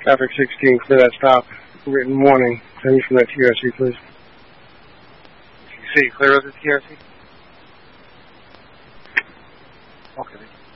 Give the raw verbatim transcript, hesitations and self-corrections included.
Traffic sixteen, clear that stop. Written warning. Tell me from that T R C, please. You say you clear of the T R C? Okay.